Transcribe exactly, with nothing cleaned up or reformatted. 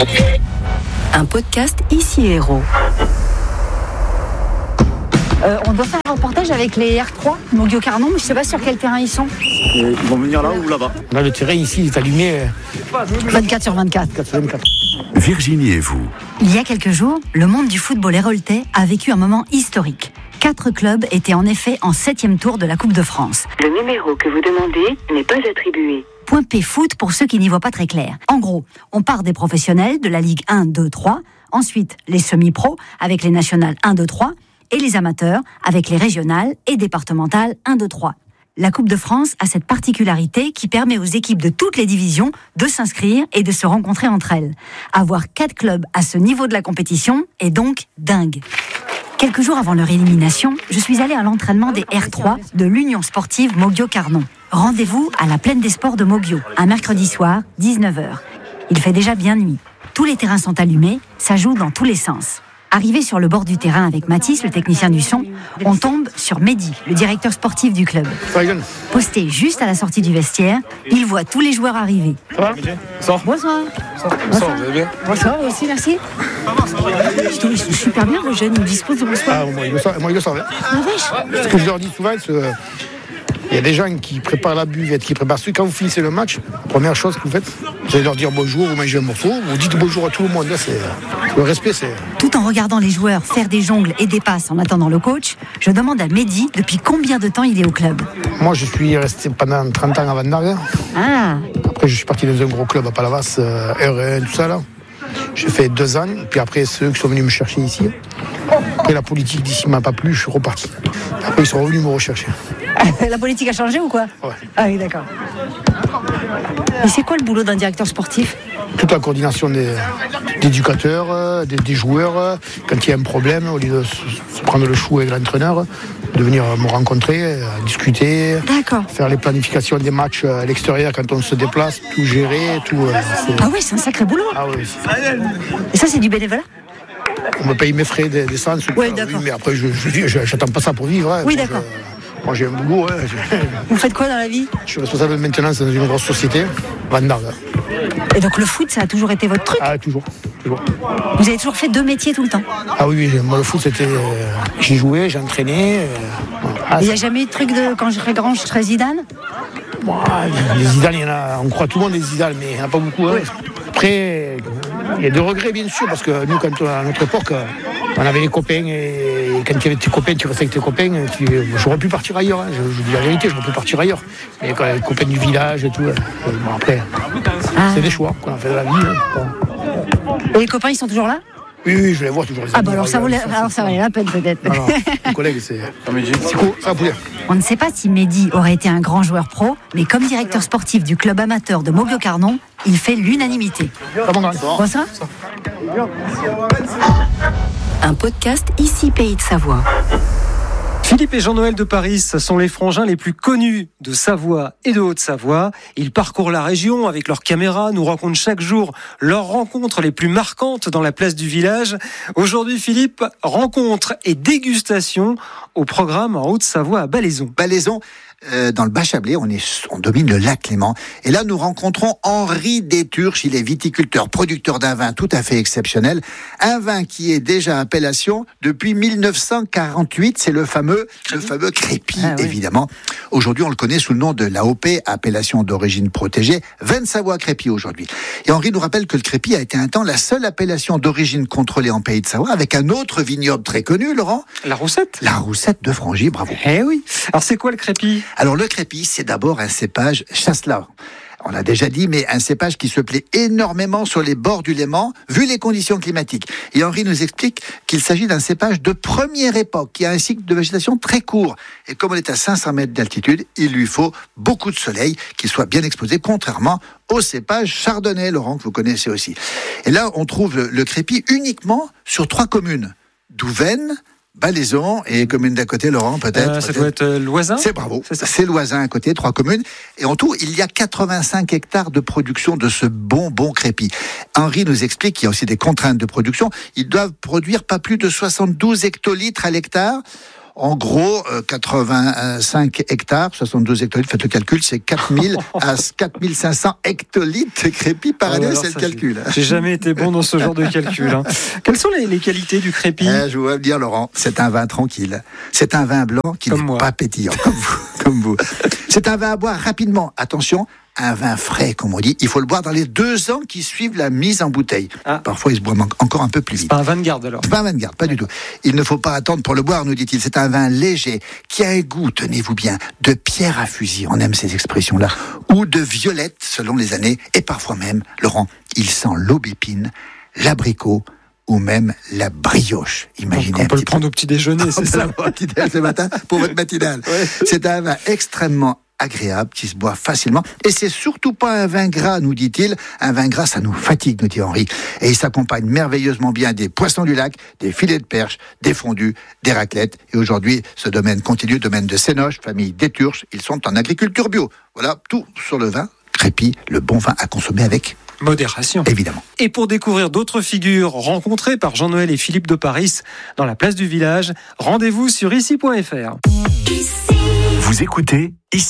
Un podcast Ici Héros. Euh, on doit faire un reportage avec les R trois, Mogio Carnon, mais je ne sais pas sur quel terrain ils sont. Ils vont venir là ou là-bas. Là, le terrain ici est allumé vingt-quatre sur vingt-quatre. vingt-quatre sur vingt-quatre. Virginie et vous. Il y a quelques jours, le monde du football héroltais a vécu un moment historique. Quatre clubs étaient en effet en septième tour de la Coupe de France. Le numéro que vous demandez n'est pas attribué. Point P foot pour ceux qui n'y voient pas très clair. En gros, on part des professionnels de la Ligue un, deux, trois, ensuite les semi-pros avec les nationales un, deux, trois, et les amateurs avec les régionales et départementales un, deux, trois. La Coupe de France a cette particularité qui permet aux équipes de toutes les divisions de s'inscrire et de se rencontrer entre elles. Avoir quatre clubs à ce niveau de la compétition est donc dingue. Quelques jours avant leur élimination, je suis allée à l'entraînement des R trois de l'Union sportive Mogio Carnon. Rendez-vous à la Plaine des Sports de Mogio, un mercredi soir, dix-neuf heures. Il fait déjà bien nuit. Tous les terrains sont allumés, ça joue dans tous les sens. Arrivé sur le bord du terrain avec Mathis, le technicien du son, on tombe sur Mehdi, le directeur sportif du club. Posté juste à la sortie du vestiaire, il voit tous les joueurs arriver. Ça va ? Sors. Bonsoir. Bonsoir, vous allez bien ? Bonsoir, vous aussi, merci. Je trouve qu'ils sont super bien, le jeune, ils disposent de bonsoir. Ah, moi, il le savent. Moi, il le savent. Ah, vache. Ce que je leur dis souvent, c'est euh, il y a des gens qui préparent la buvette, qui préparent celui. Quand vous finissez le match, première chose que vous faites, vous allez leur dire bonjour, vous mangez un morceau, vous dites bonjour à tout le monde. Là, c'est, le respect, c'est... Tout en regardant les joueurs faire des jongles et des passes en attendant le coach, je demande à Mehdi depuis combien de temps il est au club. Moi, je suis resté pendant trente ans à Vandargue. Ah. Après, je suis parti dans un gros club à Palavas, euh, R un, tout ça, là. J'ai fait deux ans, puis après, ceux qui sont venus me chercher ici. Après, la politique d'ici m'a pas plu, je suis reparti. Après, ils sont revenus me rechercher. La politique a changé ou quoi ? Ouais. Ah oui, d'accord. Et c'est quoi le boulot d'un directeur sportif ? Toute la coordination des, des éducateurs, des, des joueurs, quand il y a un problème, au lieu de se, se prendre le chou avec l'entraîneur, de venir me rencontrer, discuter, D'accord. faire les planifications des matchs à l'extérieur quand on se déplace, tout gérer, tout. C'est... Ah oui, c'est un sacré boulot. Ah oui. Et ça, c'est du bénévolat ? On me paye mes frais d'essence. Oui, d'accord. Oui, mais après, je, je, je, j'attends pas ça pour vivre. Hein. Oui, Moi, d'accord. Je, moi, j'ai un boulot. Hein. Vous faites quoi dans la vie ? Je suis responsable de maintenance dans une grosse société, Vandargue. Et donc le foot, ça a toujours été votre truc ? Ah, toujours. toujours. Vous avez toujours fait deux métiers tout le temps ? Ah oui, oui, moi, le foot, c'était. Euh, j'y jouais, j'entraînais. Euh, ah, il n'y a jamais eu de truc de quand je serai grand, je serai Zidane ? Bon, les Zidane, il y en a, on croit tout le monde des Zidane, mais il n'y en a pas beaucoup. Hein. Oui. Après, il y a des regrets, bien sûr, parce que nous, quand on, à notre époque, on avait les copains, et quand tu avais tes copains, tu restais avec tes copains, tu, j'aurais pu partir ailleurs, hein. je, je dis la vérité, j'aurais pu partir ailleurs. Mais quand les copains du village et tout, bon, après, ah. c'est des choix qu'on a fait de la vie. Hein. Bon. Et les copains, ils sont toujours là ? Oui, oui, je les vois toujours. Les ah, bah alors ça, valait, alors ça valait la peine, peut-être. Non, non, mon collègue, c'est. C'est cool, ça va poulet. On ne sait pas si Mehdi aurait été un grand joueur pro, mais comme directeur sportif du club amateur de Mogio Carnon, il fait l'unanimité. Quoi ça ? Un podcast Ici Pays de Savoie. Philippe et Jean-Noël de Paris sont les frangins les plus connus de Savoie et de Haute-Savoie. Ils parcourent la région avec leurs caméras, nous racontent chaque jour leurs rencontres les plus marquantes dans la place du village. Aujourd'hui, Philippe, rencontre et dégustation au programme en Haute-Savoie à Ballaison. Ballaison, euh, dans le Bas-Chablais, on, est, on domine le lac Léman. Et là, nous rencontrons Henri Déturche. Il est viticulteur, producteur d'un vin tout à fait exceptionnel. Un vin qui est déjà appellation depuis mille neuf cent quarante-huit. C'est le fameux, le fameux Crépi, ah, oui. évidemment. Aujourd'hui, on le connaît sous le nom de l'A O P, appellation d'origine protégée. Vin de Savoie Crépi aujourd'hui. Et Henri nous rappelle que le Crépi a été un temps la seule appellation d'origine contrôlée en Pays de Savoie, avec un autre vignoble très connu, Laurent. La Roussette. La Roussette de Frangy, bravo. Eh oui. Alors, c'est quoi le Crépi ? Alors, le Crépi, c'est d'abord un cépage Chasselas. On l'a déjà dit, mais un cépage qui se plaît énormément sur les bords du Léman, vu les conditions climatiques. Et Henri nous explique qu'il s'agit d'un cépage de première époque, qui a un cycle de végétation très court. Et comme on est à cinq cents mètres d'altitude, il lui faut beaucoup de soleil, qu'il soit bien exposé, contrairement au cépage chardonnay, Laurent, que vous connaissez aussi. Et là, on trouve le, le Crépi uniquement sur trois communes. Douvaine, Ballaison et commune d'à côté, Laurent, peut-être. Euh, ça peut-être. doit être euh, Loisin. C'est bravo. C'est, ça. C'est Loisin à côté, trois communes. Et en tout, il y a quatre-vingt-cinq hectares de production de ce bon, bon Crépi. Henri nous explique qu'il y a aussi des contraintes de production. Ils doivent produire pas plus de soixante-douze hectolitres à l'hectare. En gros, euh, quatre-vingt-cinq hectares, soixante-douze hectolitres, faites le calcul, c'est quatre mille à quatre mille cinq cents hectolitres crépis par année, oh, c'est le calcul. J'ai, j'ai jamais été bon dans ce genre de calcul. Hein. Quelles sont les, les qualités du crépi? eh, Je voudrais vous dire, Laurent, c'est un vin tranquille. C'est un vin blanc qui comme n'est moi. Pas pétillant, comme vous. Comme vous. C'est un vin à boire rapidement. Attention, un vin frais, comme on dit. Il faut le boire dans les deux ans qui suivent la mise en bouteille. Ah. Parfois, il se boit encore un peu plus vite. C'est pas un vin de garde, alors? C'est pas un vin de garde, pas du tout. Il ne faut pas attendre pour le boire, nous dit-il. C'est un vin léger, qui a un goût, tenez-vous bien, de pierre à fusil. On aime ces expressions-là. Ou de violette, selon les années. Et parfois même, Laurent, il sent l'aubépine, l'abricot, ou même la brioche. Imaginez. Donc on peut le prendre peu. Au petit déjeuner, c'est ça? Au petit déjeuner ce matin pour votre matinale. Ouais. C'est un vin extrêmement agréable qui se boit facilement. Et c'est surtout pas un vin gras, nous dit-il. Un vin gras, ça nous fatigue, nous dit Henri. Et il s'accompagne merveilleusement bien des poissons du lac, des filets de perche, des fondus, des raclettes. Et aujourd'hui, ce domaine continue, domaine de Sénoche, famille d'Éturche. Ils sont en agriculture bio. Voilà, tout sur le vin. Crépi, le bon vin à consommer avec modération. Évidemment. Et pour découvrir d'autres figures rencontrées par Jean-Noël et Philippe de Paris dans la place du village, rendez-vous sur ici point f r. Vous écoutez Ici.